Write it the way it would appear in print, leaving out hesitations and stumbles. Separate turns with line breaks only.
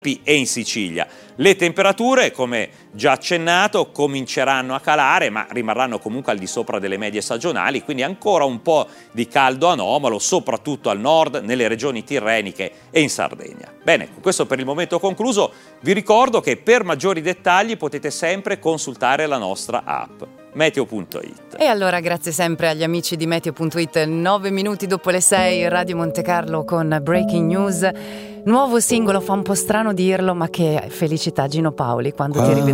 e in Sicilia. Le temperature, come già accennato, cominceranno a calare, ma rimarranno comunque al di sopra delle medie stagionali, quindi ancora un po' di caldo anomalo, soprattutto al nord, nelle regioni tirreniche e in Sardegna. Bene, con questo per il momento concluso. Vi ricordo che per maggiori dettagli potete sempre consultare la nostra app meteo.it.
E allora grazie sempre agli amici di meteo.it. 9 minuti dopo le 6, Radio Monte Carlo con Breaking News. Nuovo singolo, fa un po' strano dirlo, ma che felicità Gino Paoli quando ti rivedo